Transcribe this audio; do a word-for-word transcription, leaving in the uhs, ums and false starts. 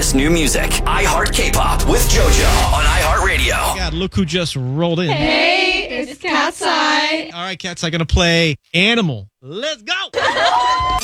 hottest new music. iHeart K-Pop with JoJo on iHeartRadio. God, look who just rolled in. Hey, it's Cat's Eye. All right, Cat's Eye going to play Animal. Let's go.